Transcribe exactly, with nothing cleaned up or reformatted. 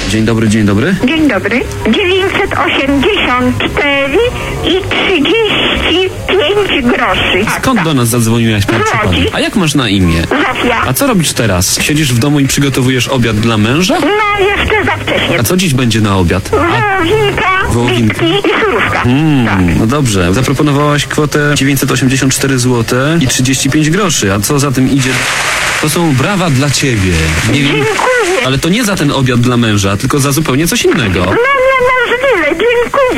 Dzień dobry, dzień dobry. Dzień dobry. dziewięćset osiemdziesiąt cztery i trzydzieści pięć groszy. Skąd do nas zadzwoniłaś, pani Łodzi. A jak masz na imię? Zofia. A co robisz teraz? Siedzisz w domu i przygotowujesz obiad dla męża? No jeszcze za wcześnie. A co dziś będzie na obiad? Wołowinka, Wołowinka. bitki i surówka. Mm, Tak. no dobrze. Zaproponowałaś kwotę dziewięćset osiemdziesiąt cztery złote i trzydzieści pięć groszy. A co za tym idzie? To są brawa dla ciebie. Nie wiem, Dziękuję. ale to nie za ten obiad dla męża, tylko za zupełnie coś innego. No niemożliwe, dziękuję.